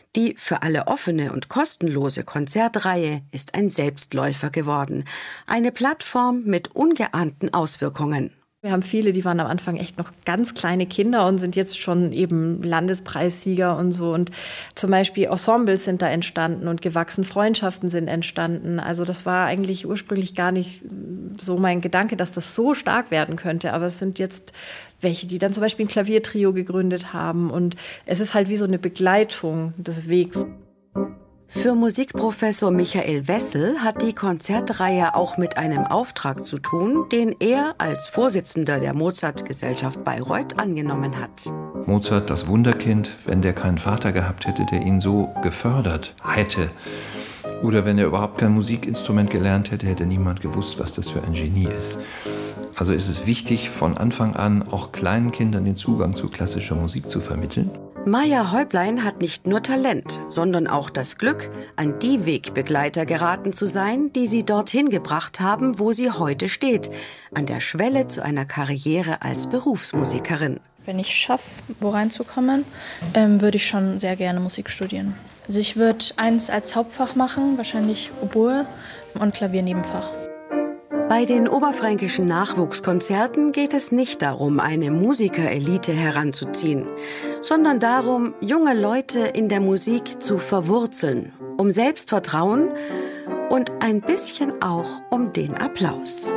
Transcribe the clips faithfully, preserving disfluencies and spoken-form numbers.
Die für alle offene und kostenlose Konzertreihe ist ein Selbstläufer geworden. Eine Plattform mit ungeahnten Auswirkungen. Wir haben viele, die waren am Anfang echt noch ganz kleine Kinder und sind jetzt schon eben Landespreissieger und so. Und zum Beispiel Ensembles sind da entstanden und gewachsen, Freundschaften sind entstanden. Also das war eigentlich ursprünglich gar nicht so mein Gedanke, dass das so stark werden könnte. Aber es sind jetzt welche, die dann zum Beispiel ein Klaviertrio gegründet haben. Und es ist halt wie so eine Begleitung des Wegs. Für Musikprofessor Michael Wessel hat die Konzertreihe auch mit einem Auftrag zu tun, den er als Vorsitzender der Mozart-Gesellschaft Bayreuth angenommen hat. Mozart, das Wunderkind, wenn der keinen Vater gehabt hätte, der ihn so gefördert hätte, oder wenn er überhaupt kein Musikinstrument gelernt hätte, hätte niemand gewusst, was das für ein Genie ist. Also ist es wichtig, von Anfang an auch kleinen Kindern den Zugang zu klassischer Musik zu vermitteln. Maja Häuplein hat nicht nur Talent, sondern auch das Glück, an die Wegbegleiter geraten zu sein, die sie dorthin gebracht haben, wo sie heute steht, an der Schwelle zu einer Karriere als Berufsmusikerin. Wenn ich schaffe, wo reinzukommen, ähm, würde ich schon sehr gerne Musik studieren. Also ich würde eins als Hauptfach machen, wahrscheinlich Oboe und Klavier Nebenfach. Bei den oberfränkischen Nachwuchskonzerten geht es nicht darum, eine Musikerelite heranzuziehen, sondern darum, junge Leute in der Musik zu verwurzeln, um Selbstvertrauen und ein bisschen auch um den Applaus.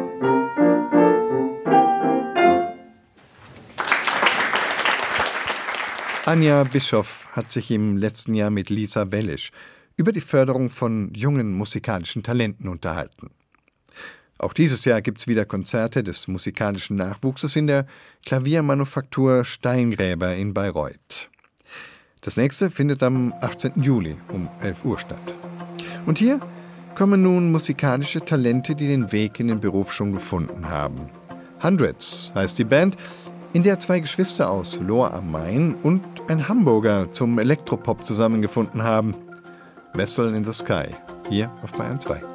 Anja Bischoff hat sich im letzten Jahr mit Lisa Wellisch über die Förderung von jungen musikalischen Talenten unterhalten. Auch dieses Jahr gibt es wieder Konzerte des musikalischen Nachwuchses in der Klaviermanufaktur Steingräber in Bayreuth. Das nächste findet am achtzehnten Juli um elf Uhr statt. Und hier kommen nun musikalische Talente, die den Weg in den Beruf schon gefunden haben. Hundreds heißt die Band, in der zwei Geschwister aus Lohr am Main und ein Hamburger zum Elektropop zusammengefunden haben. Vessel in the Sky, hier auf Bayern zwei.